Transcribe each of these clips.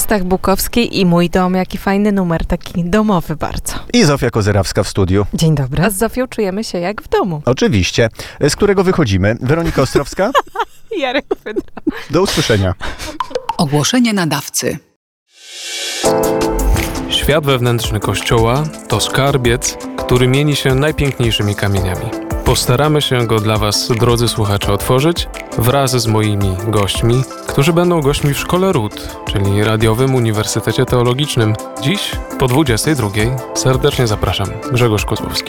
Stach Bukowski i mój dom, jaki fajny numer, taki domowy bardzo. I Zofia Kozerawska w studiu. Dzień dobry. A z Zofią czujemy się jak w domu. Oczywiście. Z którego wychodzimy? Weronika Ostrowska? Jarek Wydra. Do usłyszenia. Ogłoszenie nadawcy. Świat wewnętrzny Kościoła to skarbiec, który mieni się najpiękniejszymi kamieniami. Postaramy się go dla Was, drodzy słuchacze, otworzyć wraz z moimi gośćmi, którzy będą gośćmi w Szkole Ród, czyli Radiowym Uniwersytecie Teologicznym. Dziś po 22:00 serdecznie zapraszam. Grzegorz Kozłowski.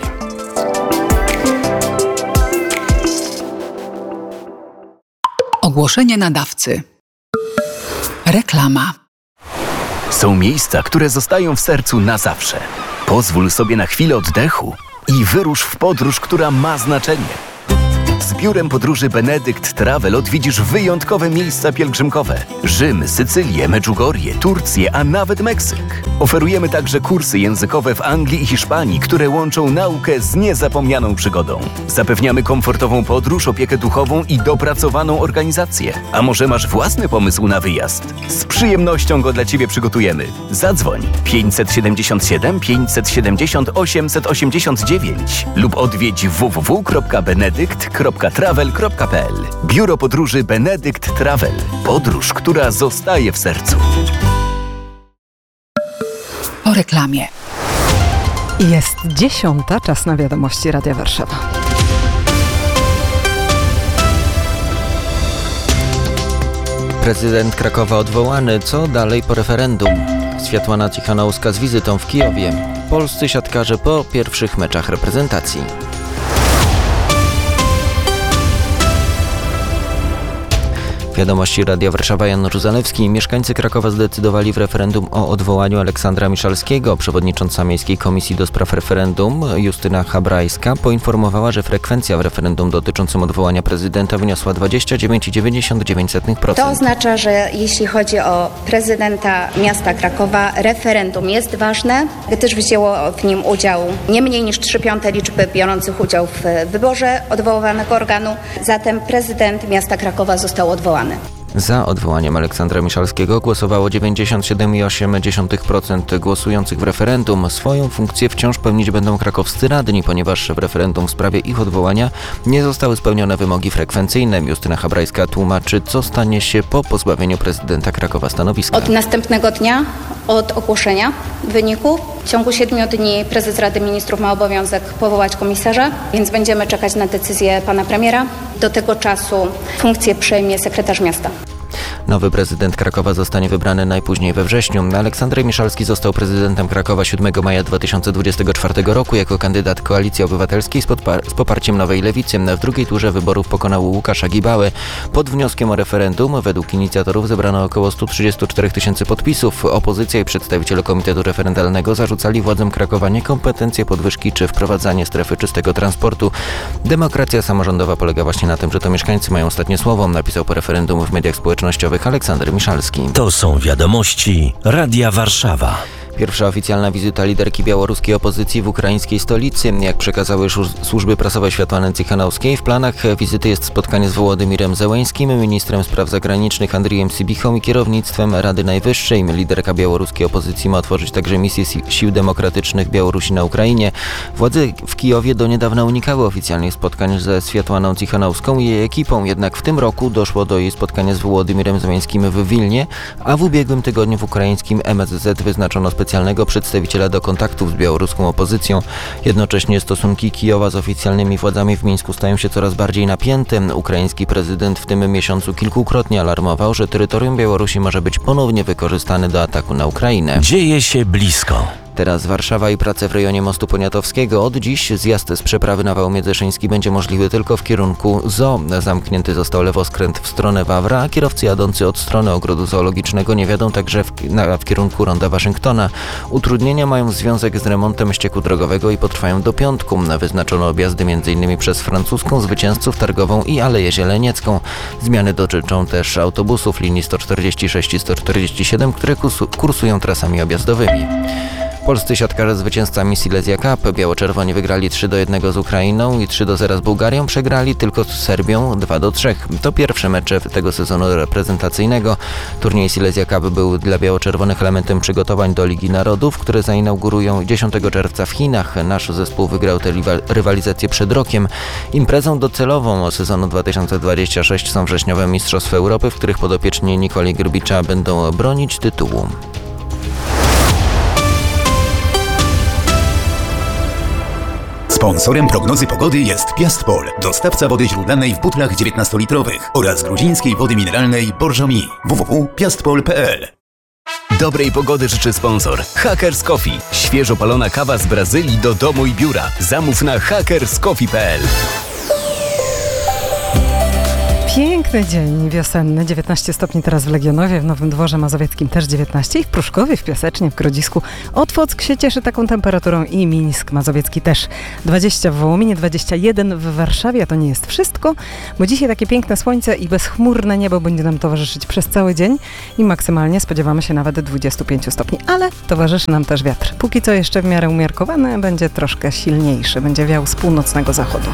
Ogłoszenie nadawcy. Reklama. Są miejsca, które zostają w sercu na zawsze. Pozwól sobie na chwilę oddechu i wyrusz w podróż, która ma znaczenie. Z biurem podróży Benedykt Travel odwiedzisz wyjątkowe miejsca pielgrzymkowe. Rzym, Sycylię, Medjugorje, Turcję, a nawet Meksyk. Oferujemy także kursy językowe w Anglii i Hiszpanii, które łączą naukę z niezapomnianą przygodą. Zapewniamy komfortową podróż, opiekę duchową i dopracowaną organizację. A może masz własny pomysł na wyjazd? Z przyjemnością go dla Ciebie przygotujemy. Zadzwoń 577 570 889 lub odwiedź www.benedykt.travel.pl. Biuro podróży Benedykt Travel. Podróż, która zostaje w sercu. Po reklamie. Jest 10:00, czas na wiadomości Radia Warszawa. Prezydent Krakowa odwołany. Co dalej po referendum? Światłana Cichanouska z wizytą w Kijowie. Polscy siatkarze po pierwszych meczach reprezentacji. Wiadomości Radia Warszawa, Janusz Zalewski. Mieszkańcy Krakowa zdecydowali w referendum o odwołaniu Aleksandra Miszalskiego. Przewodnicząca Miejskiej Komisji do Spraw Referendum Justyna Habrajska poinformowała, że frekwencja w referendum dotyczącym odwołania prezydenta wyniosła 29,99%. To oznacza, że jeśli chodzi o prezydenta miasta Krakowa, referendum jest ważne, gdyż wzięło w nim udział nie mniej niż 3/5 liczby biorących udział w wyborze odwoływanego organu. Zatem prezydent miasta Krakowa został odwołany. Za odwołaniem Aleksandra Miszalskiego głosowało 97,8% głosujących w referendum. Swoją funkcję wciąż pełnić będą krakowscy radni, ponieważ w referendum w sprawie ich odwołania nie zostały spełnione wymogi frekwencyjne. Justyna Habrajska tłumaczy, co stanie się po pozbawieniu prezydenta Krakowa stanowiska. Od następnego dnia, od ogłoszenia wyniku, w ciągu 7 dni prezes Rady Ministrów ma obowiązek powołać komisarza, więc będziemy czekać na decyzję pana premiera. Do tego czasu funkcję przejmie sekretarz miasta. Nowy prezydent Krakowa zostanie wybrany najpóźniej we wrześniu. Aleksander Miszalski został prezydentem Krakowa 7 maja 2024 roku jako kandydat Koalicji Obywatelskiej z poparciem Nowej Lewicy. W drugiej turze wyborów pokonał Łukasza Gibały. Pod wnioskiem o referendum według inicjatorów zebrano około 134 000 podpisów. Opozycja i przedstawiciele Komitetu Referendalnego zarzucali władzom Krakowa niekompetencje, podwyżki czy wprowadzanie strefy czystego transportu. Demokracja samorządowa polega właśnie na tym, że to mieszkańcy mają ostatnie słowo, napisał po referendum w mediach społecznościowych Aleksander Miszalski. To są wiadomości Radia Warszawa. Pierwsza oficjalna wizyta liderki białoruskiej opozycji w ukraińskiej stolicy. Jak przekazały służby prasowe Światłany Cichanouskiej, w planach wizyty jest spotkanie z Wołodymirem Zełeńskim, ministrem spraw zagranicznych Andrijem Sybichą i kierownictwem Rady Najwyższej. Liderka białoruskiej opozycji ma otworzyć także misję sił demokratycznych Białorusi na Ukrainie. Władze w Kijowie do niedawna unikały oficjalnych spotkań ze Światłaną Cichanouską i jej ekipą, jednak w tym roku doszło do jej spotkania z Wołodymirem Zełeńskim w Wilnie, a w ubiegłym tygodniu w ukraińskim MSZ wyznaczono specjalnego przedstawiciela do kontaktów z białoruską opozycją. Jednocześnie stosunki Kijowa z oficjalnymi władzami w Mińsku stają się coraz bardziej napięte. Ukraiński prezydent w tym miesiącu kilkukrotnie alarmował, że terytorium Białorusi może być ponownie wykorzystane do ataku na Ukrainę. Dzieje się blisko. Teraz Warszawa i prace w rejonie Mostu Poniatowskiego. Od dziś zjazd z przeprawy na Wał Międzyszyński będzie możliwy tylko w kierunku ZOO. Zamknięty został lewoskręt w stronę Wawra, a kierowcy jadący od strony Ogrodu Zoologicznego nie wiadą także w kierunku Ronda Waszyngtona. Utrudnienia mają związek z remontem ścieku drogowego i potrwają do piątku. Wyznaczono objazdy m.in. przez Francuską, Zwycięzców, Targową i Aleję Zieleniecką. Zmiany dotyczą też autobusów linii 146 i 147, które kursują trasami objazdowymi. Polscy siatkarze zwycięzcami Silesia Cup. Biało-czerwoni wygrali 3-1 z Ukrainą i 3-0 z Bułgarią. Przegrali tylko z Serbią 2-3. To pierwsze mecze tego sezonu reprezentacyjnego. Turniej Silesia Cup był dla biało-czerwonych elementem przygotowań do Ligi Narodów, które zainaugurują 10 czerwca w Chinach. Nasz zespół wygrał tę rywalizację przed rokiem. Imprezą docelową sezonu 2026 są wrześniowe Mistrzostwa Europy, w których podopieczni Nikoli Grbicza będą bronić tytułu. Sponsorem prognozy pogody jest Piastpol, dostawca wody źródlanej w butlach 19-litrowych oraz gruzińskiej wody mineralnej Borżomi. www.piastpol.pl. Dobrej pogody życzy sponsor Hackers Coffee. Świeżo palona kawa z Brazylii do domu i biura. Zamów na hackerscoffee.pl. Piękny dzień wiosenny, 19 stopni teraz w Legionowie, w Nowym Dworze Mazowieckim też 19 i w Pruszkowie, w Piasecznie, w Grodzisku. Otwock się cieszy taką temperaturą i Mińsk Mazowiecki też 20 w Wołominie, 21 w Warszawie, a to nie jest wszystko, bo dzisiaj takie piękne słońce i bezchmurne niebo będzie nam towarzyszyć przez cały dzień i maksymalnie spodziewamy się nawet 25 stopni, ale towarzyszy nam też wiatr. Póki co jeszcze w miarę umiarkowany, będzie troszkę silniejszy, będzie wiał z północnego zachodu.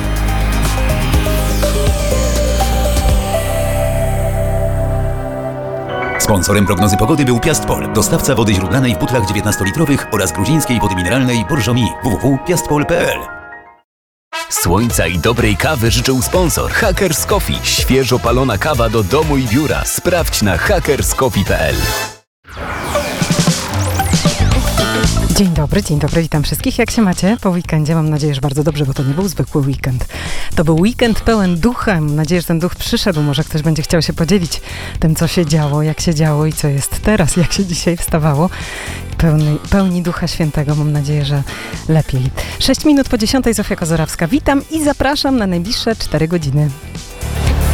Sponsorem prognozy pogody był Piastpol, dostawca wody źródlanej w butlach 19-litrowych oraz gruzińskiej wody mineralnej Borżomi. www.piastpol.pl. Słońca i dobrej kawy życzył sponsor Hackers Coffee. Świeżo palona kawa do domu i biura. Sprawdź na hackerscoffee.pl. Dzień dobry, witam wszystkich. Jak się macie po weekendzie? Mam nadzieję, że bardzo dobrze, bo to nie był zwykły weekend. To był weekend pełen ducha. Mam nadzieję, że ten duch przyszedł. Może ktoś będzie chciał się podzielić tym, co się działo, jak się działo i co jest teraz, jak się dzisiaj wstawało. Pełni Ducha Świętego. Mam nadzieję, że lepiej. 6 minut po 10:00, Zofia Kozorawska. Witam i zapraszam na najbliższe 4 godziny.